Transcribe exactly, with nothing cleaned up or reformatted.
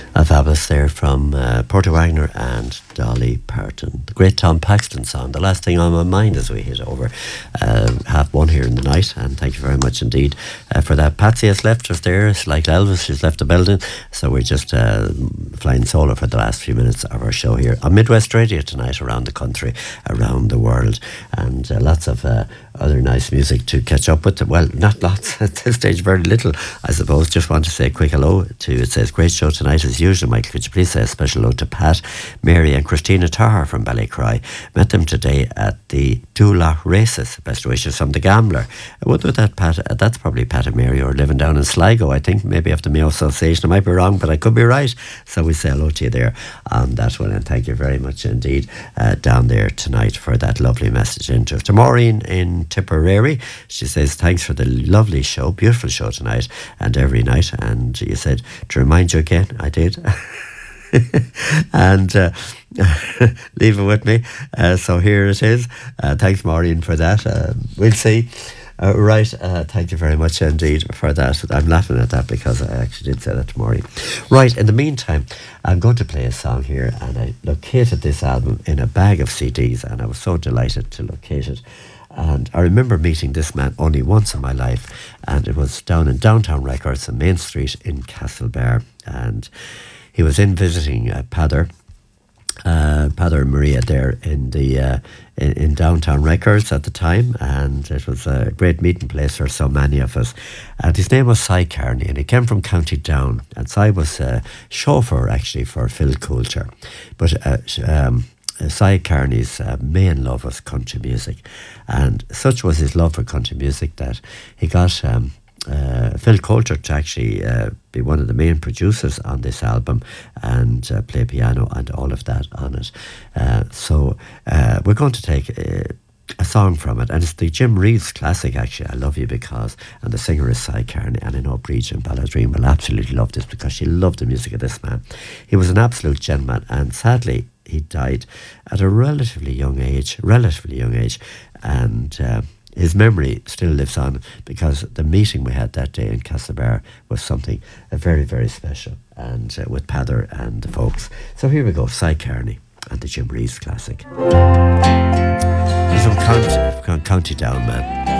A fabulous there from uh, Porter Wagner and Dolly Parton. The great Tom Paxton song, The Last Thing on My Mind, as we hit over uh, half one here in the night. And thank you very much indeed uh, for that. Patsy has left us there. It's like Elvis, she's left the building. So we're just uh, flying solo for the last few minutes of our show here on Midwest Radio tonight, around the country, around the world. And uh, lots of uh, other nice music to catch up with. Well, not lots at this stage, very little, I suppose. Just want to say a quick hello to, it says, great show tonight as usual. Michael, could you please say a special hello to Pat, Mary and Christina Tarr from Ballycry. Met them today at the Dula races. Best wishes from the Gambler. What would that Pat, uh, that's probably Pat and Mary, or living down in Sligo, I think, maybe after the Mayo Association. I might be wrong, but I could be right. So we say hello to you there on that one, and thank you very much indeed uh, down there tonight for that lovely message into to Maureen in Tipperary. She says, thanks for the lovely show, beautiful show tonight and every night. And you said, to remind you again, I did. and uh, leave it with me. Uh, so here it is. Uh, thanks, Maureen, for that. Uh, we'll see. Uh, right, uh, thank you very much indeed for that. I'm laughing at that because I actually did say that to Maureen. Right, in the meantime, I'm going to play a song here, and I located this album in a bag of C Ds, and I was so delighted to locate it. And I remember meeting this man only once in my life, and it was down in Downtown Records on Main Street in Castlebar. And he was in visiting uh, Pather, uh, Pather and Maria there in the uh, in, in Downtown Records at the time, and it was a great meeting place for so many of us. And his name was Cy Kearney, and he came from County Down. And Cy was a chauffeur actually for Phil Coulter, but uh, um, Cy Kearney's uh, main love was country music, and such was his love for country music that he got um, uh, Phil Coulter to actually uh, be one of the main producers on this album and uh, play piano and all of that on it. Uh, so uh, we're going to take uh, a song from it, and it's the Jim Reeves classic, actually, I Love You Because, and the singer is Cy Kearney, and I know Bridget and Balladreen will absolutely love this because she loved the music of this man. He was an absolute gentleman, and sadly he died at a relatively young age, relatively young age, and uh, his memory still lives on because the meeting we had that day in Castlebar was something uh, very, very special, and uh, with Pather and the folks. So here we go, Cy Kearney and the Jim Reeves classic. He's from County, from County Down, man.